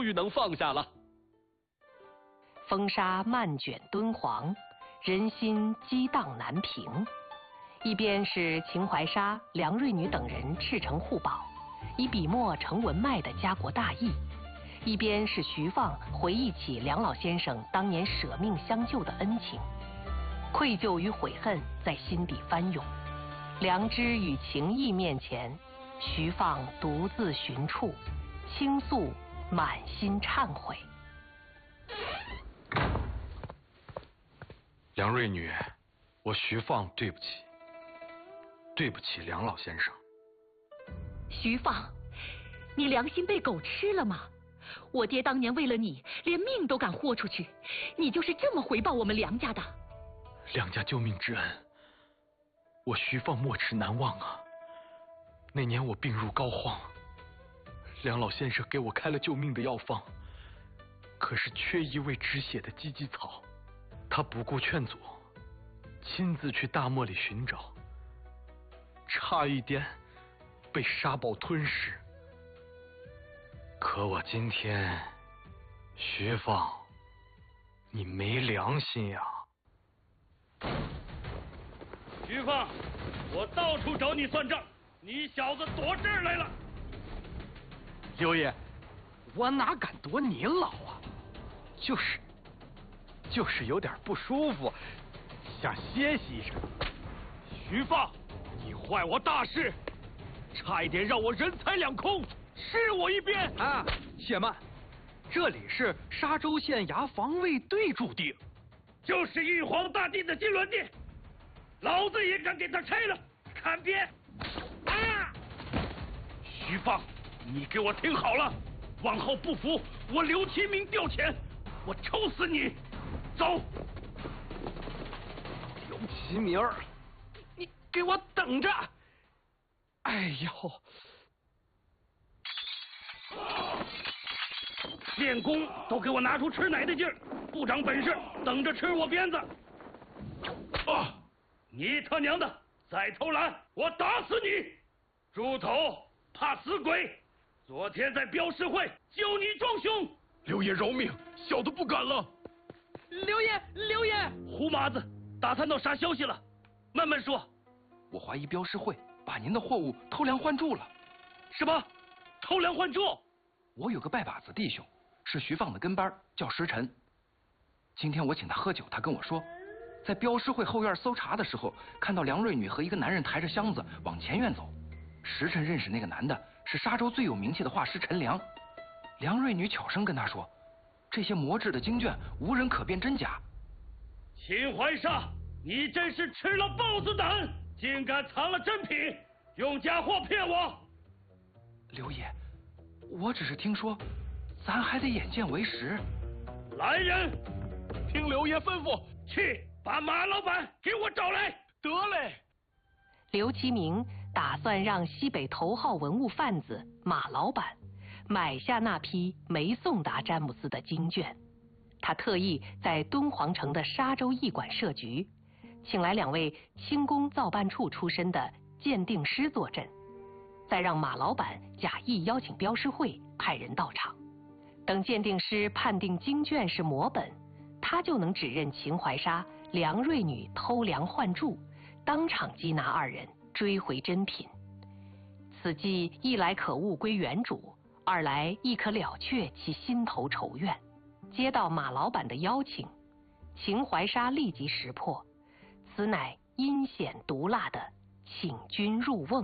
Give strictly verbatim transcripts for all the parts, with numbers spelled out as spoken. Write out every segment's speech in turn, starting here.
于能放下了。 风沙漫卷敦煌，人心激荡难平。一边是秦淮沙、梁瑞女等人赤诚互保，以笔墨成文脉的家国大义；一边是徐放回忆起梁老先生当年舍命相救的恩情，愧疚与悔恨在心底翻涌。良知与情义面前，徐放独自寻处，倾诉满心忏悔。 梁瑞女，我徐放对不起，对不起梁老先生。 徐放，你良心被狗吃了吗？我爹当年为了你，连命都敢豁出去，你就是这么回报我们梁家的？ 梁家救命之恩，我徐放没齿难忘啊！那年我病入膏肓，梁老先生给我开了救命的药方，可是缺一味止血的鸡鸡草，他不顾劝阻，亲自去大漠里寻找，差一点被沙暴吞噬。可我今天，徐放，你没良心呀！ 徐放，我到处找你算账，你小子躲这儿来了。 刘爷，我哪敢躲您老啊？就是，就是有点不舒服，想歇息一下。 徐放，你坏我大事，差一点让我人财两空，示我一鞭！ 啊，且慢，这里是沙州县衙防卫队驻地， 就是玉皇大帝的金銮殿，老子也敢给他拆了！看鞭！啊！徐放，你给我听好了，往后不服，我刘其明调遣，我抽死你！走！ 刘其明儿，你给我等着！哎呦！ 练功都给我拿出吃奶的劲儿，不长本事，等着吃我鞭子！啊！你他娘的再偷懒，我打死你！猪头，怕死鬼！昨天在标示会救你庄兄， 刘爷饶命，小的不敢了。 刘爷，刘爷， 胡麻子，打探到啥消息了？慢慢说。 我怀疑标示会把您的货物偷梁换柱了。 什么？偷梁换柱？ 我有个拜把子弟兄，是徐放的跟班，叫石晨。今天我请他喝酒，他跟我说，在标示会后院搜查的时候，看到梁瑞女和一个男人抬着箱子往前院走。石晨认识那个男的是沙州最有名气的画师陈良。梁瑞女巧声跟他说，这些磨制的经卷无人可辨真假。 秦淮沙，你真是吃了豹子胆，竟敢藏了真品，用假货骗我！ 刘爷，我只是听说，咱还得眼见为实。 来人， 听刘爷吩咐， 去把马老板给我找来。 得嘞。 刘其明打算让西北头号文物贩子马老板买下那批没送达詹姆斯的经卷。他特意在敦煌城的沙州驿馆设局，请来两位清宫造办处出身的鉴定师坐镇，再让马老板假意邀请标识会派人到场。等鉴定师判定经卷是摹本，他就能指认秦淮沙、梁瑞女偷梁换柱，当场缉拿二人，追回真品。此计一来可物归原主，二来亦可了却其心头仇怨。接到马老板的邀请，秦淮沙立即识破，此乃阴险毒辣的请君入瓮。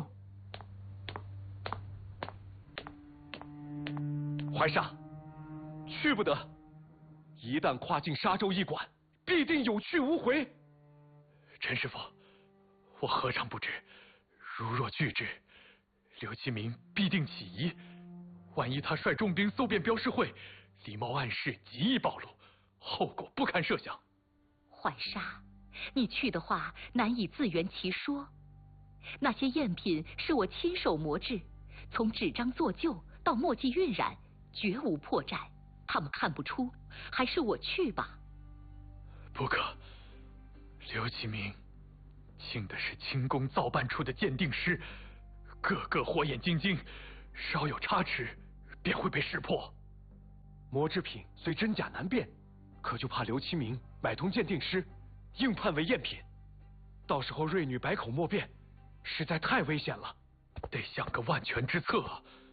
淮沙，去不得！一旦跨进沙州驿馆，必定有去无回。 陈师傅，我何尝不知，如若拒之，刘其明必定起疑。万一他率重兵搜遍标示会，礼貌暗示极易暴露，后果不堪设想。 淮沙，你去的话难以自圆其说。那些赝品是我亲手磨制，从纸张做旧到墨迹晕染，绝无破绽，他们看不出，还是我去吧。 不可，刘其明请的是清宫造办处的鉴定师，个个火眼金睛，稍有差池便会被识破。 磨制品虽真假难辨，可就怕刘其明买通鉴定师，硬判为赝品，到时候瑞女百口莫辩，实在太危险了。 得想个万全之策。